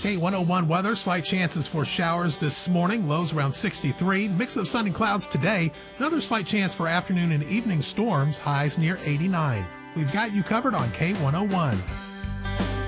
K101 weather, slight chances for showers this morning, lows around 63. Mix of sun and clouds today. Another slight chance for afternoon and evening storms, highs near 89. We've got you covered on K101.